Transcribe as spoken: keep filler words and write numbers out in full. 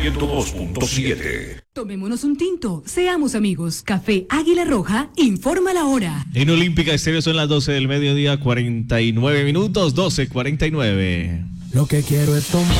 ciento dos punto siete. Tomémonos un tinto, seamos amigos. Café Águila Roja, informa la hora. En Olímpica Estéreo son las doce del mediodía, cuarenta y nueve minutos, doce cuarenta y nueve. Lo que quiero es tomar.